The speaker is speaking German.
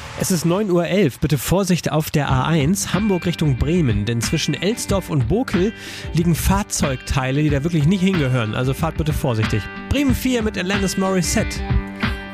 Es ist 9:11 Uhr. Bitte Vorsicht auf der A1 Hamburg Richtung Bremen, denn zwischen Elsdorf und Bokel liegen Fahrzeugteile, die da wirklich nicht hingehören. Also fahrt bitte vorsichtig. Bremen 4 mit Alanis Morissette.